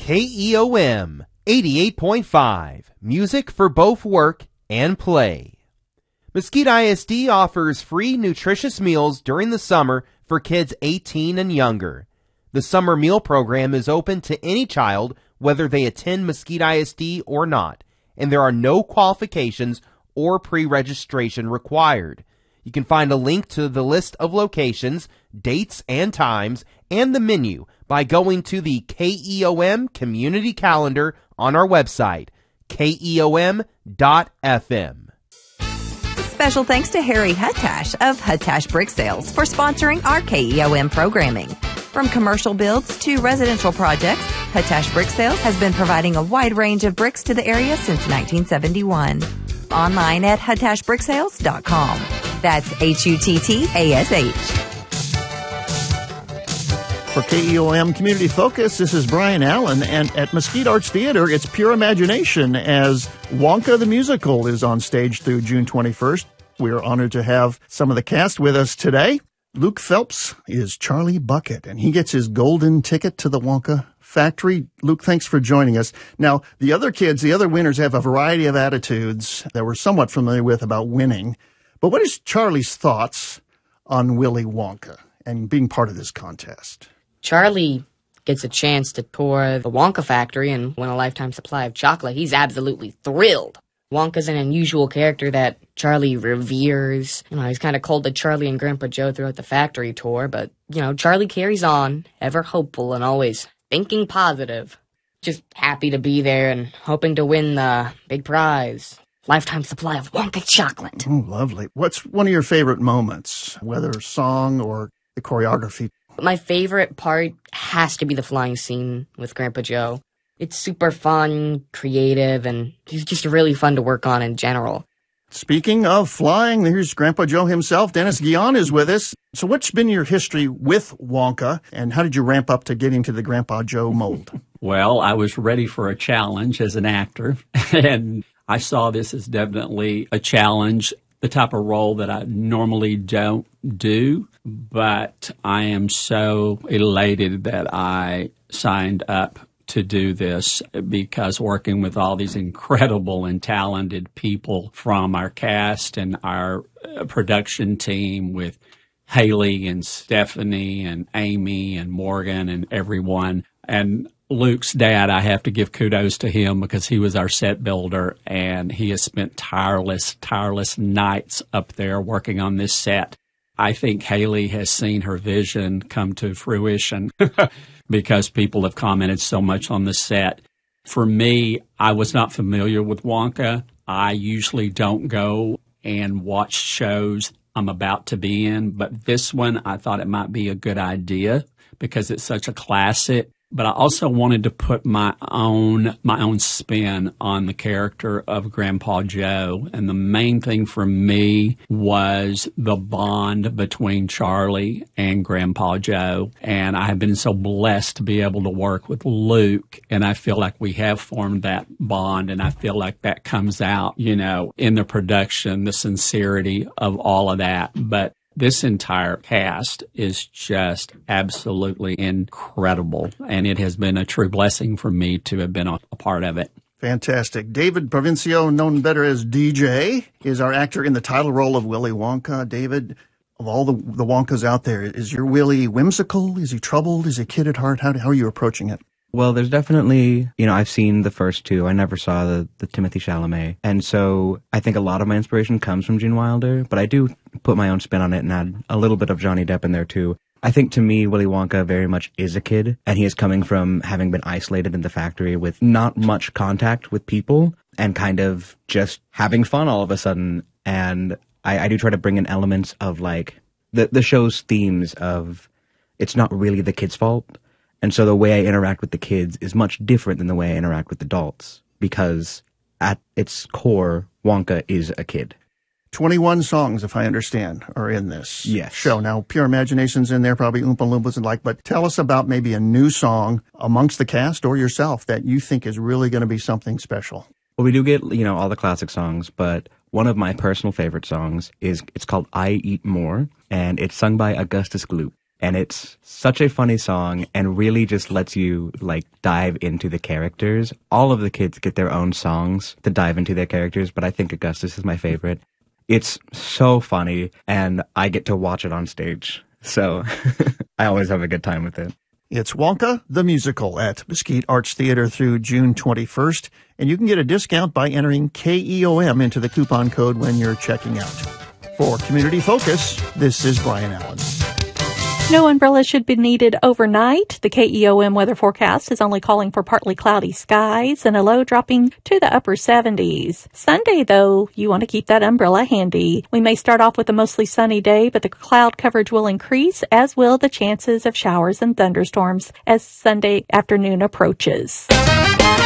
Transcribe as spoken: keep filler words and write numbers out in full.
K E O M eighty-eight point five, music for both work and play. Mesquite I S D offers free nutritious meals during the summer for kids eighteen and younger. The summer meal program is open to any child, whether they attend Mesquite I S D or not, and there are no qualifications or pre-registration required. You can find a link to the list of locations, dates and times, and the menu by going to the K E O M community calendar on our website, K E O M dot F M. Special thanks to Harry Huttash of Huttash Brick Sales for sponsoring our K E O M programming. From commercial builds to residential projects, Huttash Brick Sales has been providing a wide range of bricks to the area since nineteen seventy-one. Online at huttash brick sales dot com. That's H U T T A S H. For K E O M Community Focus, this is Brian Allen, and at Mesquite Arts Theater, it's pure imagination as Wonka the Musical is on stage through June twenty-first. We are honored to have some of the cast with us today. Luke Phelps is Charlie Bucket, and he gets his golden ticket to the Wonka factory. Luke, thanks for joining us. Now, the other kids, the other winners have a variety of attitudes that we're somewhat familiar with about winning. But what is Charlie's thoughts on Willy Wonka and being part of this contest? Charlie gets a chance to tour the Wonka factory and win a lifetime supply of chocolate. He's absolutely thrilled. Wonka's an unusual character that Charlie reveres. You know, he's kind of called to Charlie and Grandpa Joe throughout the factory tour, but, you know, Charlie carries on, ever hopeful and always thinking positive. Just happy to be there and hoping to win the big prize. Lifetime supply of Wonka chocolate. Oh, lovely. What's one of your favorite moments, whether song or the choreography? My favorite part has to be the flying scene with Grandpa Joe. It's super fun, creative, and he's just really fun to work on in general. Speaking of flying, here's Grandpa Joe himself. Dennis Guion is with us. So what's been your history with Wonka, and how did you ramp up to getting to the Grandpa Joe mold? Well, I was ready for a challenge as an actor, and I saw this as definitely a challenge, the type of role that I normally don't do, but I am so elated that I signed up to do this because working with all these incredible and talented people from our cast and our production team with Haley and Stephanie and Amy and Morgan and everyone. And Luke's dad, I have to give kudos to him because he was our set builder and he has spent tireless, tireless nights up there working on this set. I think Haley has seen her vision come to fruition because people have commented so much on the set. For me, I was not familiar with Wonka. I usually don't go and watch shows I'm about to be in, but this one I thought it might be a good idea because it's such a classic. But I also wanted to put my own my own spin on the character of Grandpa Joe. And the main thing for me was the bond between Charlie and Grandpa Joe. And I have been so blessed to be able to work with Luke. And I feel like we have formed that bond. And I feel like that comes out, you know, in the production, the sincerity of all of that. But this entire cast is just absolutely incredible, and it has been a true blessing for me to have been a, a part of it. Fantastic. David Provincio, known better as D J, is our actor in the title role of Willy Wonka. David, of all the, the Wonkas out there, is your Willy whimsical? Is he troubled? Is he a kid at heart? How, how are you approaching it? Well, there's definitely, you know, I've seen the first two. I never saw the, the Timothy Chalamet. And so I think a lot of my inspiration comes from Gene Wilder, but I do put my own spin on it and add a little bit of Johnny Depp in there too. I think to me, Willy Wonka very much is a kid, and he is coming from having been isolated in the factory with not much contact with people and kind of just having fun all of a sudden. And I, I do try to bring in elements of like the, the show's themes of it's not really the kid's fault. And so the way I interact with the kids is much different than the way I interact with adults because at its core, Wonka is a kid. twenty-one songs, if I understand, are in this yes. show. Now, Pure Imagination's in there, probably Oompa Loompas and like, but tell us about maybe a new song amongst the cast or yourself that you think is really going to be something special. Well, we do get, you know, all the classic songs, but one of my personal favorite songs is, it's called I Eat More, and it's sung by Augustus Gloop. And it's such a funny song and really just lets you, like, dive into the characters. All of the kids get their own songs to dive into their characters, but I think Augustus is my favorite. It's so funny, and I get to watch it on stage. So I always have a good time with it. It's Wonka, the Musical, at Mesquite Arts Theater through June twenty-first, and you can get a discount by entering K E O M into the coupon code when you're checking out. For Community Focus, this is Brian Allen. No umbrellas should be needed overnight. The K E O M weather forecast is only calling for partly cloudy skies and a low dropping to the upper seventies. Sunday, though, you want to keep that umbrella handy. We may start off with a mostly sunny day, but the cloud coverage will increase, as will the chances of showers and thunderstorms as Sunday afternoon approaches.